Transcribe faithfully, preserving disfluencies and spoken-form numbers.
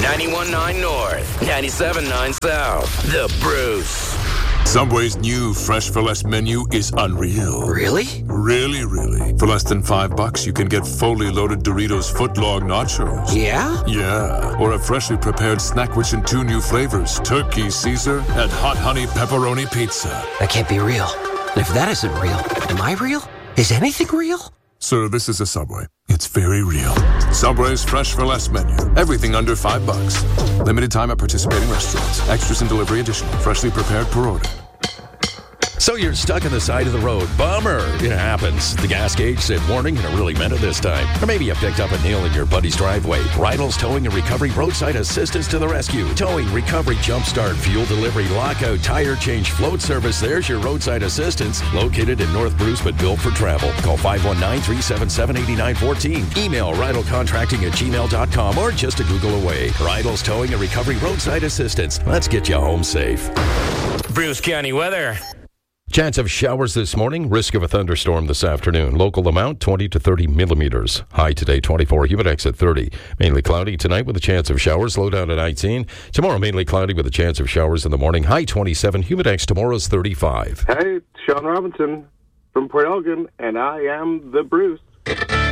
ninety-one point nine North, ninety-seven point nine South. The Bruce. Subway's new Fresh for Less menu is unreal. Really? Really, really. For less than five bucks, you can get fully loaded Doritos footlong nachos. Yeah? Yeah. Or a freshly prepared snack rich in two new flavors, Turkey Caesar and Hot Honey Pepperoni Pizza. That can't be real. And if that isn't real, am I real? Is anything real? Sir, this is a Subway. It's very real. Subway's Fresh for Less menu. Everything under five bucks. Limited time at participating restaurants. Extras and delivery additional. Freshly prepared per order. So you're stuck on the side of the road. Bummer. It happens. The gas gauge said warning, and it really meant it this time. Or maybe you picked up a nail in your buddy's driveway. Rydell's Towing and Recovery Roadside Assistance to the rescue. Towing, recovery, jumpstart, fuel delivery, lockout, tire change, float service. There's your roadside assistance. Located in North Bruce, but built for travel. Call five one nine, three seven seven, eight nine one four. Email rydellcontracting at gmail dot com or just a Google away. Rydell's Towing and Recovery Roadside Assistance. Let's get you home safe. Bruce County weather. Chance of showers this morning, risk of a thunderstorm this afternoon. Local amount twenty to thirty millimeters. High today twenty-four, humidex at thirty. Mainly cloudy tonight with a chance of showers, low down at nineteen. Tomorrow mainly cloudy with a chance of showers in the morning. High twenty-seven, humidex tomorrow's thirty-five. Hey, Sean Robinson from Port Elgin, and I am the Bruce.